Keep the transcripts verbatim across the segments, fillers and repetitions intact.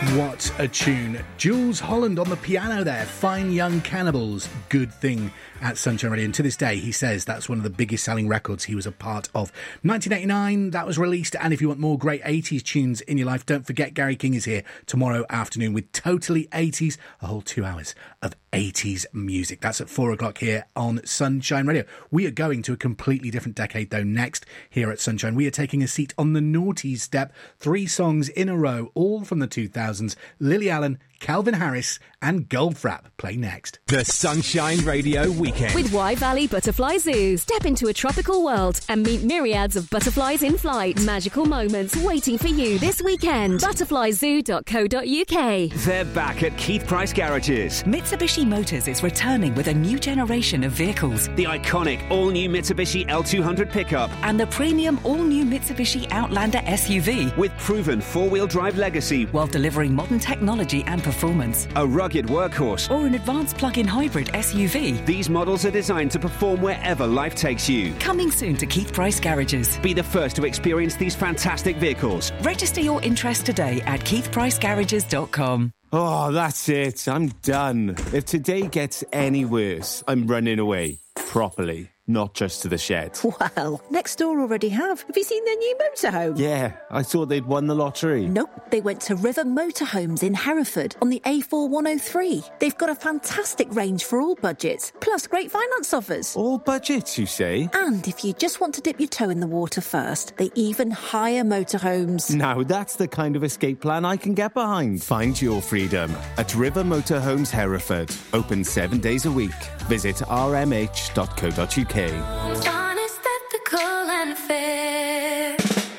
What a tune. Jules Holland on the piano there. Fine Young Cannibals. Good thing at Sunshine Radio. And to this day, he says that's one of the biggest selling records he was a part of. nineteen eighty-nine, that was released. And if you want more great eighties tunes in your life, don't forget Gary King is here tomorrow afternoon with Totally eighties, a whole two hours of eighties music. That's at four o'clock here on Sunshine Radio. We are going to a completely different decade, though, next here at Sunshine. We are taking a seat on the naughty step. Three songs in a row, all from the two thousands. Lily Allen, Calvin Harris and Goldfrapp play next. The Sunshine Radio Weekend. With Wye Valley Butterfly Zoo. Step into a tropical world and meet myriads of butterflies in flight. Magical moments waiting for you this weekend. butterfly zoo dot co dot uk. They're back at Keith Price Garages. Mitsubishi Motors is returning with a new generation of vehicles. The iconic all-new Mitsubishi L two hundred pickup. And the premium all-new Mitsubishi Outlander S U V. With proven four-wheel drive legacy. While delivering modern technology and performance. A rugged workhorse. Or an advanced plug-in hybrid S U V. These models are designed to perform wherever life takes you. Coming soon to Keith Price Garages. Be the first to experience these fantastic vehicles. Register your interest today at keith price garages dot com. Oh, that's it. I'm done. If today gets any worse, I'm running away. Properly. Not just to the shed. Well, next door already have. Have you seen their new motorhome? Yeah, I thought they'd won the lottery. Nope, they went to River Motorhomes in Hereford on the A four one oh three. They've got a fantastic range for all budgets, plus great finance offers. All budgets, you say? And if you just want to dip your toe in the water first, they even hire motorhomes. Now that's the kind of escape plan I can get behind. Find your freedom at River Motorhomes Hereford. Open seven days a week. Visit r m h dot co dot u k. Honest, ethical and fair.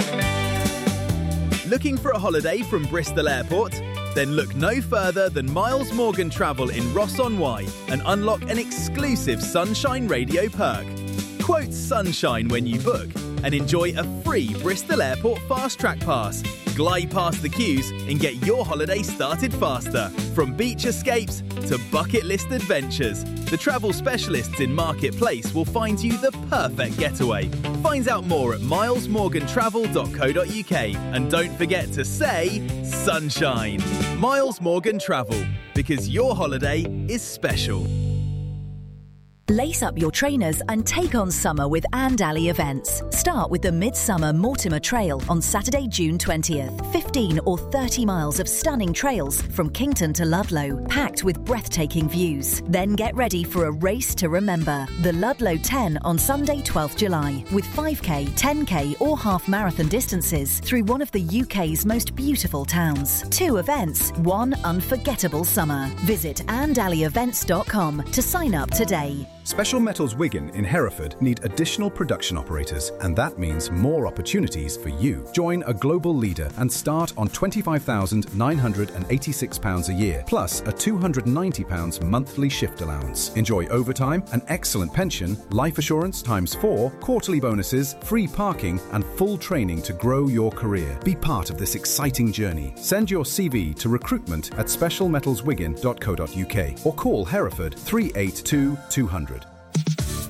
Looking for a holiday from Bristol Airport? Then look no further than Miles Morgan Travel in Ross-on-Wye and unlock an exclusive Sunshine Radio perk. Quote Sunshine when you book and enjoy a free Bristol Airport Fast Track Pass. Glide past the queues and get your holiday started faster. From beach escapes to bucket list adventures, the travel specialists in Marketplace will find you the perfect getaway. Find out more at miles morgan travel dot co dot uk and don't forget to say Sunshine. Miles Morgan Travel, because your holiday is special. Lace up your trainers and take on summer with And Alley events. Start with the Midsummer Mortimer Trail on Saturday, June twentieth. fifteen or thirty miles of stunning trails from Kington to Ludlow, packed with breathtaking views. Then get ready for a race to remember. The Ludlow ten on Sunday, twelfth of July, with five k, ten k or half marathon distances through one of the U K's most beautiful towns. Two events, one unforgettable summer. Visit and alley events dot com to sign up today. Special Metals Wigan in Hereford need additional production operators, and that means more opportunities for you. Join a global leader and start on twenty-five thousand nine hundred eighty-six pounds a year, plus a two hundred ninety pounds monthly shift allowance. Enjoy overtime, an excellent pension, life assurance times four, quarterly bonuses, free parking, and full training to grow your career. Be part of this exciting journey. Send your C V to recruitment at special metals wigan dot co dot uk or call Hereford three eight two two hundred.